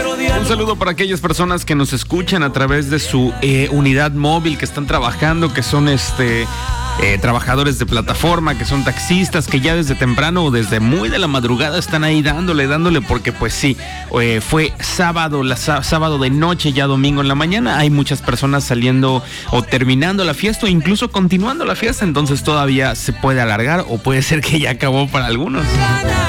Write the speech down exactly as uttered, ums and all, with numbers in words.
Un saludo para aquellas personas que nos escuchan a través de su eh, unidad móvil, que están trabajando, que son este... Eh, trabajadores de plataforma, que son taxistas, que ya desde temprano o desde muy de la madrugada están ahí dándole, dándole, porque pues sí, eh, fue sábado, la, sábado de noche, ya domingo en la mañana, hay muchas personas saliendo o terminando la fiesta o incluso continuando la fiesta, entonces todavía se puede alargar o puede ser que ya acabó para algunos.